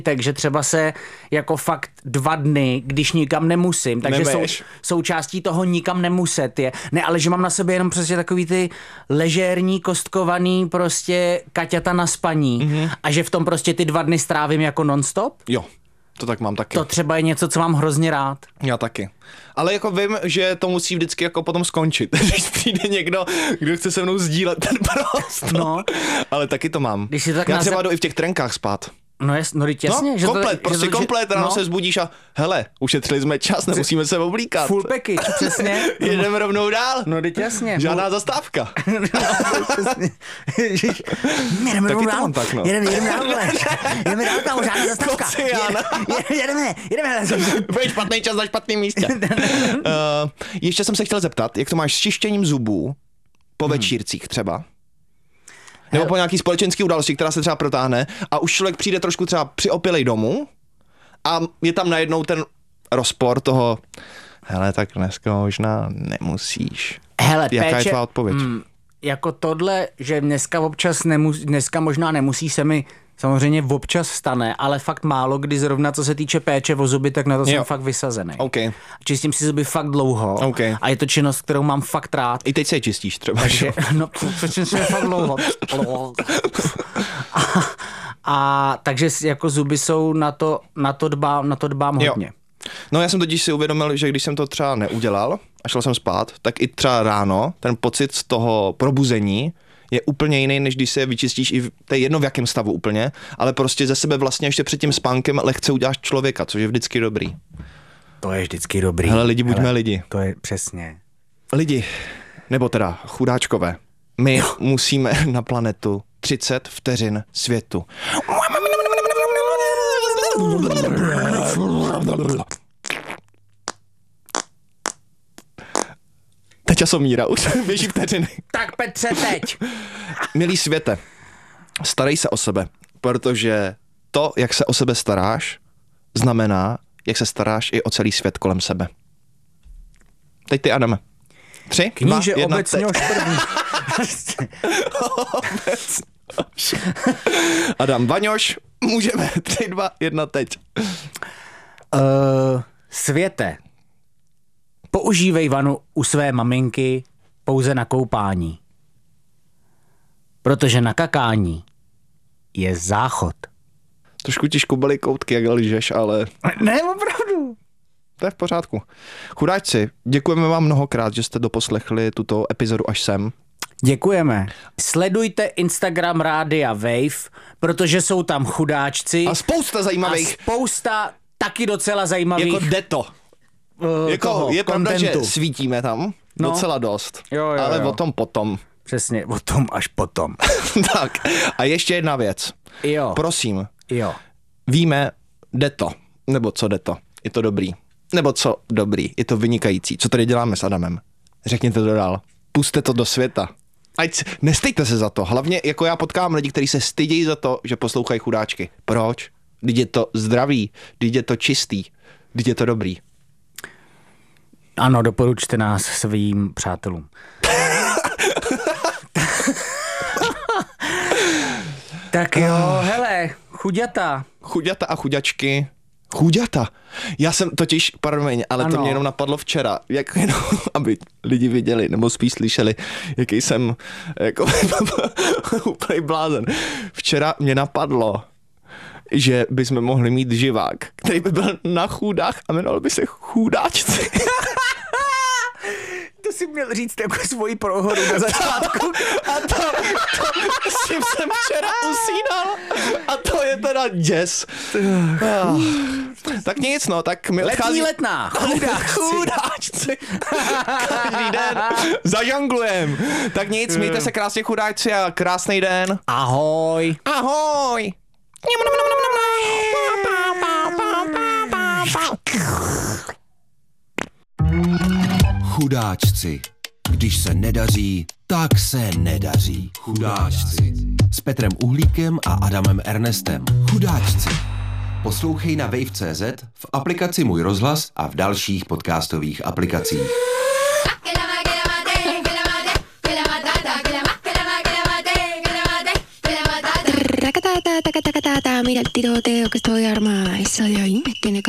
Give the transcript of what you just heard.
takže třeba se jako fakt 2 dny, když nikam nemusím, takže součástí toho nikam nemuset je. Ne, ale že mám na sobě jenom přesně takový ty ležérní, kostkovaný prostě kaťata na spaní a že v tom prostě ty 2 dny strávím jako non-stop? Jo. To tak mám taky. To třeba je něco, co mám hrozně rád. Já taky. Ale jako vím, že to musí vždycky jako potom skončit. Když přijde někdo, kdo chce se mnou sdílet ten prostor. No. Ale taky to mám. Já třeba jdu i v těch trenkách spát. No jasně. No, že komplet, ráno se zbudíš a hele, ušetřili jsme čas, nemusíme se oblíkat. Full package, přesně. Jedeme rovnou dál. No teď jasně. Žádná zastávka. Jedeme rovnou dál. Jedeme dál, žádná zastávka. Jedeme. Bude špatný čas na špatném místě. Ještě jsem se chtěl zeptat, jak to máš s čištěním zubů po večírcích třeba? Nebo po nějaký společenský události, která se třeba protáhne a už člověk přijde trošku třeba přiopilej domů a je tam najednou ten rozpor toho, hele, tak dneska možná nemusíš. Hele, jaká je tvá odpověď? Jako tohle, že dneska možná nemusí, se mi samozřejmě občas stane, ale fakt málo, kdy zrovna co se týče péče o zuby, tak na to jsem fakt vysazený. Okay. Čistím si zuby fakt dlouho a je to činnost, kterou mám fakt rád. I teď se je čistíš třeba. Takže, no, čistím si fakt dlouho. A takže jako zuby jsou na to dbám hodně. No já jsem totiž si uvědomil, že když jsem to třeba neudělal a šel jsem spát, tak i třeba ráno ten pocit z toho probuzení je úplně jiný, než když se vyčistíš i to je jedno v jakém stavu úplně, ale prostě ze sebe vlastně ještě před tím spánkem lehce uděláš člověka, což je vždycky dobrý. To je vždycky dobrý. Hele, lidi, buďme lidi. To je přesně. Lidi, nebo teda chudáčkové, my musíme na planetu 30 vteřin světu. Ta časomíra, už běží vteřiny. Tak Petře, teď. Milý světe, starej se o sebe, protože to, jak se o sebe staráš, znamená, jak se staráš i o celý svět kolem sebe. Teď ty, Adame. 3, 2, 1, obecňoš první. Adam Vaňoš, můžeme. 3, 2, 1, teď. Světe, používej vanu u své maminky pouze na koupání. Protože na kakání je záchod. Trošku ti škubali koutky, jak lžeš, ale... Ne, opravdu. To je v pořádku. Chudáčci, děkujeme vám mnohokrát, že jste doposlechli tuto epizodu až sem. Děkujeme. Sledujte Instagram Rádia Wave, protože jsou tam chudáčci. A spousta zajímavých. A spousta taky docela zajímavých. Jako deto. Jako je pravda, že svítíme tam docela dost. Jo, ale o tom potom. Přesně, o tom až potom. Tak, a ještě jedna věc. Jo. Prosím. Jo. Víme, jde to. Nebo co jde to. Je to dobrý. Nebo co dobrý. Je to vynikající. Co tady děláme s Adamem? Řekněte to dál. Puste to do světa. Nestejte se za to. Hlavně jako já potkávám lidi, kteří se stydějí za to, že poslouchají chudáčky. Proč? Vždyť je to zdravý, vždyť je to čistý, vždyť je to dobrý. Ano, doporučte nás svým přátelům. Tak jo, hele, chuďata. Chuďata a chuďačky. Chuďata. Já jsem totiž, pardon, ale to mě jenom napadlo včera, jak jenom, aby lidi viděli, nebo spíš slyšeli, jaký jsem jako úplný blázen. Včera mě napadlo, že bychom mohli mít živák, který by byl na chůdách a jmenoval by se Chudáčci. To si měl říct jako svoji prohodu na začátku. A to s tím jsem včera usínal. A to je teda děs. Tak nic, no, tak my odcházíme. Letná, chudáčci. Každý den zažonglujem. Tak nic, mějte se krásně, chudáčci, a krásný den. Ahoj. Ahoj. Chudáčci. Když se nedaří, tak se nedaří. Chudáčci. S Petrem Uhlíkem a Adamem Ernestem. Chudáčci. Poslouchej na wave.cz, v aplikaci Můj rozhlas a v dalších podcastových aplikacích. Rakatata taca, taca, taca, mira el tirote que estoy armada. Esa de ahí me tiene